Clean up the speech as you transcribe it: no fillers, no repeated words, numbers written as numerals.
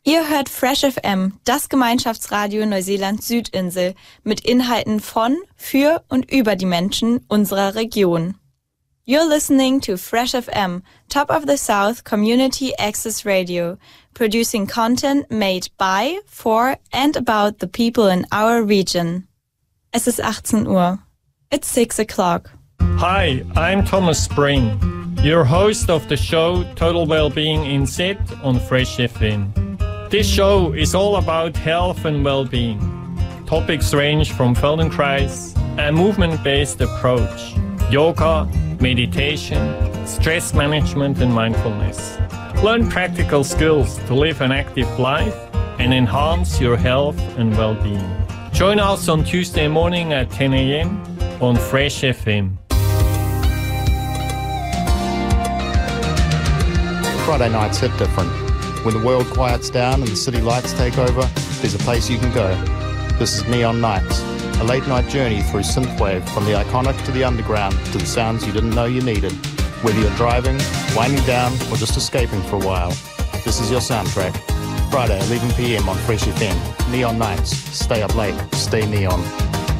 Ihr hört Fresh FM, das Gemeinschaftsradio Neuseeland-Südinsel, mit Inhalten von, für und über die Menschen unserer Region. You're listening to Fresh FM, Top of the South Community Access Radio, producing content made by, for and about the people in our region. Es ist 18 Uhr. It's 6 o'clock. Hi, I'm Thomas Spring, your host of the show Total Wellbeing in Z on Fresh FM. This show is all about health and well-being. Topics range from Feldenkrais, a movement-based approach, yoga, meditation, stress management and mindfulness. Learn practical skills to live an active life and enhance your health and well-being. Join us on Tuesday morning at 10 a.m. on Fresh FM. Friday nights hit different. When the world quiets down and the city lights take over, there's a place you can go. This is Neon Nights, a late-night journey through synthwave from the iconic to the underground to the sounds you didn't know you needed. Whether you're driving, winding down, or just escaping for a while, this is your soundtrack. Friday, 11 p.m. on Fresh FM. Neon Nights. Stay up late. Stay neon.